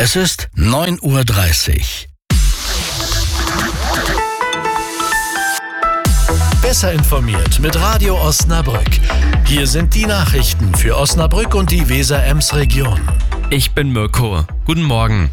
Es ist 9:30 Uhr. Besser informiert mit Radio Osnabrück. Hier sind die Nachrichten für Osnabrück und die Weser-Ems-Region. Ich bin Mirko. Guten Morgen.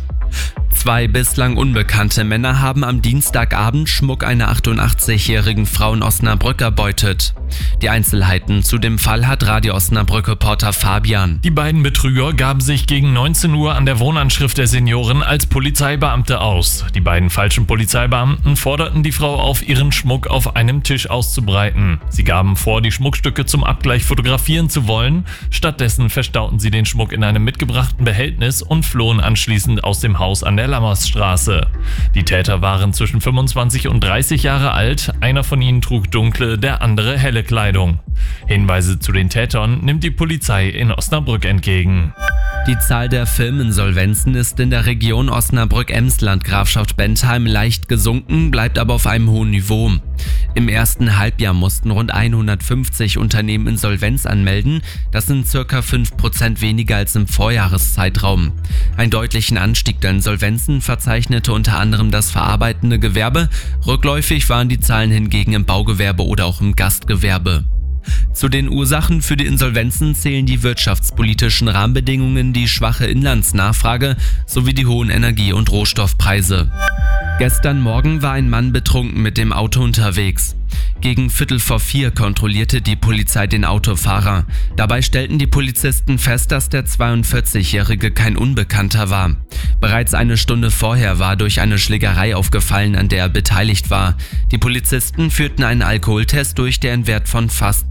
2 bislang unbekannte Männer haben am Dienstagabend Schmuck einer 88-jährigen Frau in Osnabrück erbeutet. Die Einzelheiten zu dem Fall hat Radio Osnabrück-Reporter Fabian. Die beiden Betrüger gaben sich gegen 19 Uhr an der Wohnanschrift der Seniorin als Polizeibeamte aus. Die beiden falschen Polizeibeamten forderten die Frau auf, ihren Schmuck auf einem Tisch auszubreiten. Sie gaben vor, die Schmuckstücke zum Abgleich fotografieren zu wollen. Stattdessen verstauten sie den Schmuck in einem mitgebrachten Behältnis und flohen anschließend aus dem Haus an der Lammersstraße. Die Täter waren zwischen 25 und 30 Jahre alt. Einer von ihnen trug dunkle, der andere helle Kleidung. Hinweise zu den Tätern nimmt die Polizei in Osnabrück entgegen. Die Zahl der Firmeninsolvenzen ist in der Region Osnabrück-Emsland-Grafschaft Bentheim leicht gesunken, bleibt aber auf einem hohen Niveau. Im ersten Halbjahr mussten rund 150 Unternehmen Insolvenz anmelden. Das sind ca. 5% weniger als im Vorjahreszeitraum. Einen deutlichen Anstieg der Insolvenzen verzeichnete unter anderem das verarbeitende Gewerbe. Rückläufig waren die Zahlen hingegen im Baugewerbe oder auch im Gastgewerbe. Zu den Ursachen für die Insolvenzen zählen die wirtschaftspolitischen Rahmenbedingungen, die schwache Inlandsnachfrage sowie die hohen Energie- und Rohstoffpreise. Gestern Morgen war ein Mann betrunken mit dem Auto unterwegs. Gegen 3:45 kontrollierte die Polizei den Autofahrer. Dabei stellten die Polizisten fest, dass der 42-Jährige kein Unbekannter war. Bereits eine Stunde vorher war durch eine Schlägerei aufgefallen, an der er beteiligt war. Die Polizisten führten einen Alkoholtest durch, der einen Wert von fast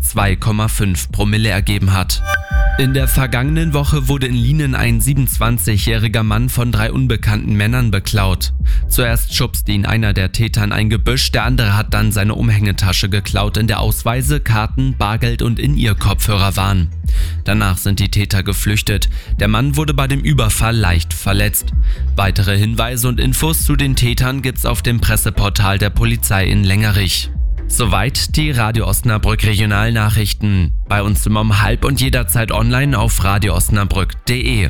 2,5 Promille ergeben hat. In der vergangenen Woche wurde in Lienen ein 27-jähriger Mann von 3 unbekannten Männern beklaut. Zuerst schubste ihn einer der Täter in ein Gebüsch, der andere hat dann seine Umhängetasche geklaut, in der Ausweise, Karten, Bargeld und In-Ear-Kopfhörer waren. Danach sind die Täter geflüchtet. Der Mann wurde bei dem Überfall leicht verletzt. Weitere Hinweise und Infos zu den Tätern gibt's auf dem Presseportal der Polizei in Längerich. Soweit die Radio Osnabrück Regionalnachrichten. Bei uns immer um 12:30 und jederzeit online auf radioosnabrück.de.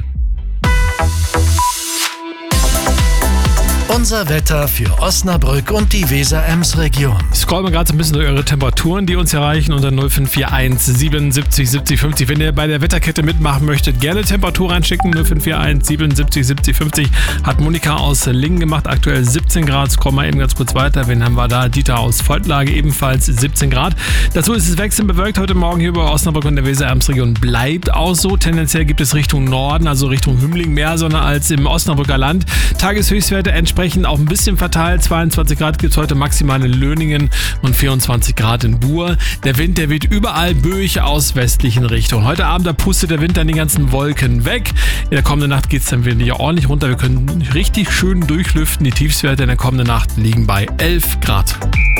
Unser Wetter für Osnabrück und die Weser-Ems-Region. Scrollen wir gerade so ein bisschen durch eure Temperaturen, die uns erreichen unter 0541 77 70 50. Wenn ihr bei der Wetterkette mitmachen möchtet, gerne Temperatur reinschicken. 0541 77 70 50 hat Monika aus Lingen gemacht. Aktuell 17 Grad. Scrollen wir eben ganz kurz weiter. Wen haben wir da? Dieter aus Voltlage, ebenfalls 17 Grad. Dazu ist es wechselnd bewölkt heute Morgen hier über Osnabrück und der Weser-Ems-Region. Bleibt auch so. Tendenziell gibt es Richtung Norden, also Richtung Hümmling mehr Sonne als im Osnabrücker Land. Tageshöchstwerte entsprechend auch ein bisschen verteilt. 22 Grad gibt es heute maximal in Löningen und 24 Grad in Buhr. Der Wind, der weht überall böig aus westlichen Richtungen. Heute Abend, da pustet der Wind dann die ganzen Wolken weg. In der kommenden Nacht geht es dann wieder ordentlich runter. Wir können richtig schön durchlüften. Die Tiefstwerte in der kommenden Nacht liegen bei 11 Grad.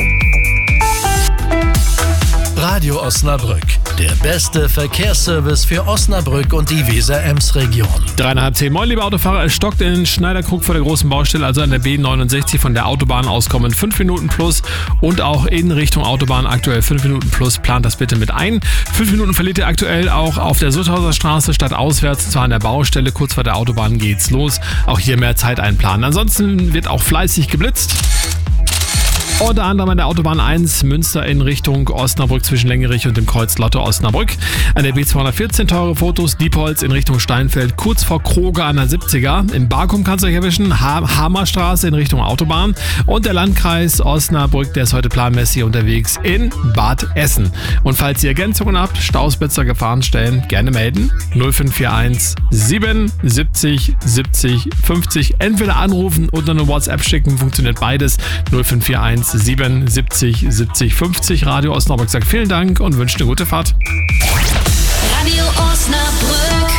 Radio Osnabrück, der beste Verkehrsservice für Osnabrück und die Weser-Ems-Region. 9:30. Moin, liebe Autofahrer, es stockt in Schneiderkrug vor der großen Baustelle, also an der B69 von der Autobahn aus kommen 5 Minuten plus und auch in Richtung Autobahn aktuell 5 Minuten plus. Plant das bitte mit ein. 5 Minuten verliert ihr aktuell auch auf der Sutthauser Straße stadtauswärts, zwar an der Baustelle, kurz vor der Autobahn geht's los. Auch hier mehr Zeit einplanen. Ansonsten wird auch fleißig geblitzt. Unter anderem an der Autobahn 1 Münster in Richtung Osnabrück zwischen Längerich und dem Kreuz Lotte-Osnabrück. An der B214 teure Fotos, Diepholz in Richtung Steinfeld, kurz vor Kroge an der 70er. Im Barkum kannst du euch erwischen, Hamerstraße in Richtung Autobahn. Und der Landkreis Osnabrück, der ist heute planmäßig unterwegs in Bad Essen. Und falls ihr Ergänzungen habt, Stausblitzer, Gefahrenstellen, gerne melden. 0541 77 70 50. Entweder anrufen oder eine WhatsApp schicken, funktioniert beides. 0541 77 70 50. Radio Osnabrück sagt vielen Dank und wünscht eine gute Fahrt. Radio Osnabrück.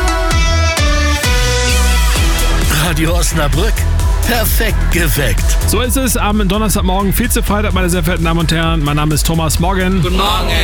Radio Osnabrück, perfekt geweckt. So ist es am Donnerstagmorgen, Vizefreitag, meine sehr verehrten Damen und Herren. Mein Name ist Thomas Morgen. Guten Morgen.